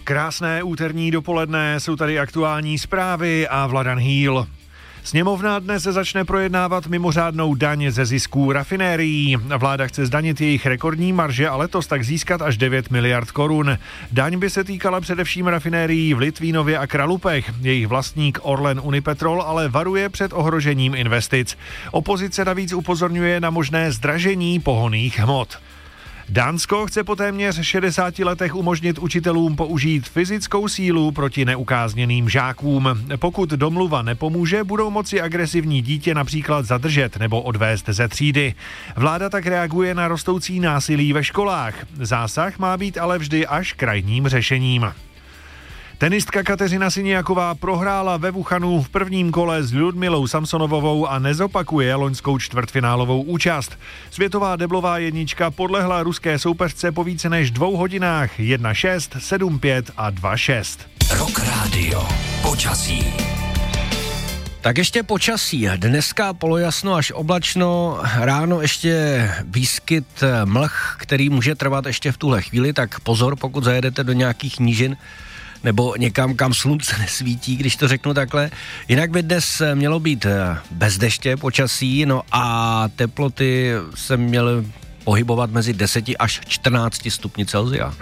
Krásné úterní dopoledne, jsou tady aktuální zprávy a Vladan Hýl. Sněmovna dnes začne projednávat mimořádnou daň ze zisků rafinérií. Vláda chce zdanit jejich rekordní marže a letos tak získat až 9 miliard korun. Daň by se týkala především rafinérií v Litvínově a Kralupech. Jejich vlastník Orlen Unipetrol ale varuje před ohrožením investic. Opozice navíc upozorňuje na možné zdražení pohonných hmot. Dánsko chce po téměř 60 letech umožnit učitelům použít fyzickou sílu proti neukázněným žákům. Pokud domluva nepomůže, budou moci agresivní dítě například zadržet nebo odvést ze třídy. Vláda tak reaguje na rostoucí násilí ve školách. Zásah má být ale vždy až krajním řešením. Tenistka Kateřina Siniaková prohrála ve Wuhanu v prvním kole s Ľudmilou Samsonovovou a nezopakuje loňskou čtvrtfinálovou účast. Světová deblová jednička podlehla ruské soupeřce po více než 2 hodinách 1-6, 7-5 a 2-6. Rock Radio. Počasí. Tak ještě počasí. Dneska polojasno až oblačno, ráno ještě výskyt mlh, který může trvat ještě v tuhle chvíli, tak pozor, pokud zajedete do nějakých nížin nebo někam, kam slunce nesvítí, když to řeknu takhle. Jinak by dnes mělo být bez deště počasí, no a teploty se měly pohybovat mezi 10 až 14 stupni Celsia.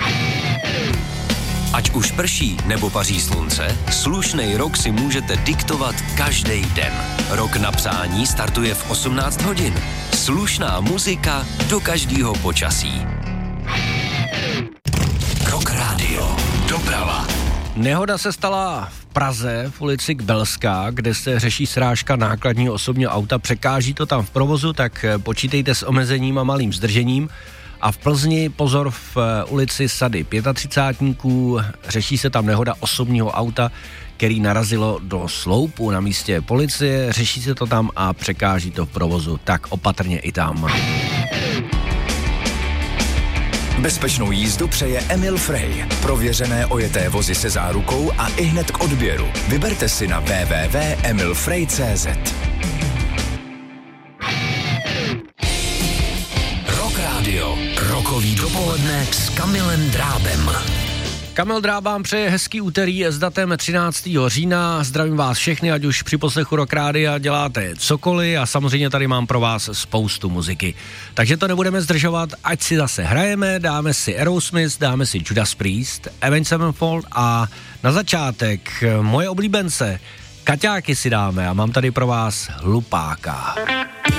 Ať už prší nebo paří slunce, slušnej rok si můžete diktovat každý den. Rok na přání startuje v 18 hodin. Slušná muzika do každého počasí. Rock Radio. Doprava. Nehoda se stala v Praze v ulici Kbelská, kde se řeší srážka nákladního osobního auta. Překáží to tam v provozu, tak počítejte s omezením a malým zdržením. A v Plzni pozor v ulici Sady 35, řeší se tam nehoda osobního auta, který narazilo do sloupu na místě policie. Řeší se to tam a překáží to v provozu, tak opatrně i tam. Bezpečnou jízdu přeje Emil Frey. Prověřené ojeté vozy se zárukou a ihned k odběru. Vyberte si na www.emilfrey.cz. Rock Radio. Rokový dopoledne s Kamilem Drábem. Kamil Drábám přeje hezký úterý s datem 13. října. Zdravím vás všechny, ať už při poslechu Rock Rádia děláte cokoliv a samozřejmě tady mám pro vás spoustu muziky. Takže to nebudeme zdržovat, ať si zase hrajeme, dáme si Aerosmith, dáme si Judas Priest, Avenged Sevenfold a na začátek moje oblíbence Kaťáky si dáme a mám tady pro vás Hlupáka.